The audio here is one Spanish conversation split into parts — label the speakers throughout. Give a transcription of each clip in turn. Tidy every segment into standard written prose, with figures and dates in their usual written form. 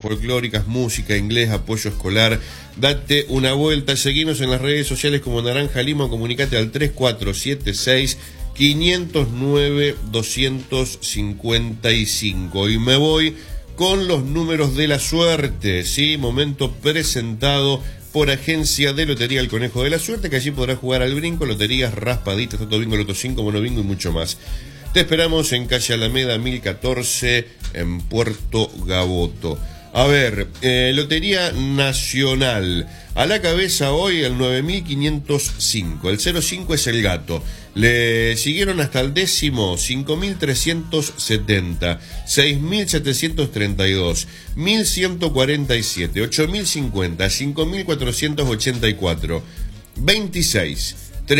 Speaker 1: folclóricas, música, inglés, apoyo escolar. Date una vuelta, seguinos en las redes sociales como Naranja Lima, comunicate al 3476-509-255. Y me voy con los números de la suerte, ¿sí? Momento presentado por Agencia de Lotería El Conejo de la Suerte, que allí podrás jugar al brinco, loterías, raspaditas, Toto Bingo, Loto 5, Mono Bingo y mucho más. Te esperamos en calle Alameda 1014 en Puerto Gaboto. A ver, Lotería Nacional. A la cabeza hoy el 9505. El 05 es el gato. Le siguieron hasta el décimo 5370, 6732, 1147, 8050, 5484, 26,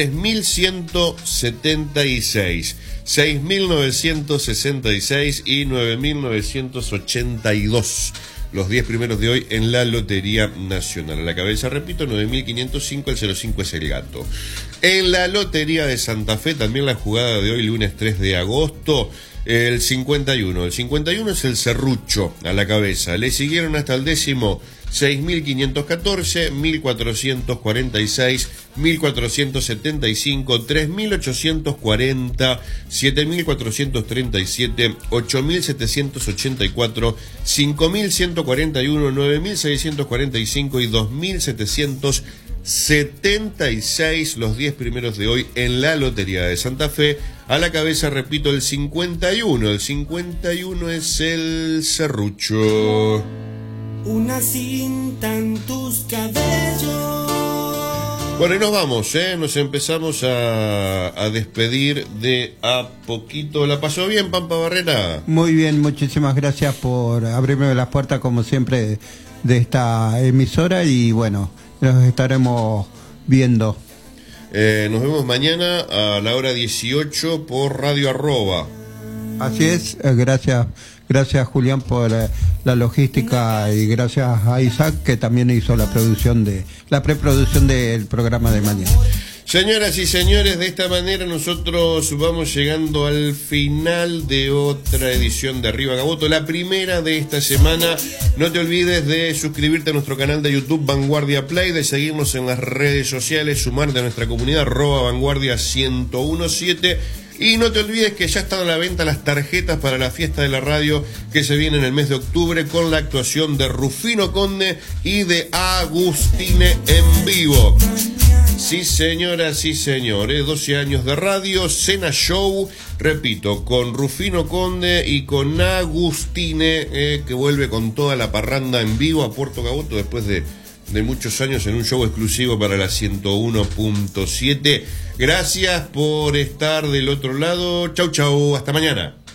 Speaker 1: 3176, 6966 y 9982. Los 10 primeros de hoy en la Lotería Nacional. A la cabeza, repito, 9505, el 05 es el gato. En la Lotería de Santa Fe, también la jugada de hoy, lunes 3 de agosto, el 51. El 51 es el serrucho, a la cabeza. Le siguieron hasta el décimo 6514, 1446, 1475, 3840, 7437, 8784, 5141, 9645 y 2776, los 10 primeros de hoy en la Lotería de Santa Fe. A la cabeza, repito, el 51. El 51 es el serrucho.
Speaker 2: Una cinta en tus cabellos.
Speaker 1: Bueno, y nos vamos, nos empezamos a despedir de a poquito. ¿La pasó bien, Pampa Barrera?
Speaker 3: Muy bien, muchísimas gracias por abrirme las puertas, como siempre, de esta emisora. Y bueno, nos estaremos viendo.
Speaker 1: Nos vemos mañana a la hora 18 por Radio Arroba.
Speaker 3: Así es, gracias Julián por la logística, y gracias a Isaac, que también hizo la preproducción del programa de mañana.
Speaker 1: Señoras y señores, de esta manera nosotros vamos llegando al final de otra edición de Arriba Gaboto, la primera de esta semana. No te olvides de suscribirte a nuestro canal de YouTube Vanguardia Play, de seguirnos en las redes sociales, sumarte a nuestra comunidad @Vanguardia 1017. Y no te olvides que ya están a la venta las tarjetas para la fiesta de la radio que se viene en el mes de octubre, con la actuación de Rufino Conde y de Agustine en vivo. Sí, señoras, sí, señores, 12 años de radio, Cena Show, repito, con Rufino Conde y con Agustine, que vuelve con toda la parranda en vivo a Puerto Gaboto después de muchos años en un show exclusivo para la 101.7. Gracias por estar del otro lado. Chau, chau, hasta mañana.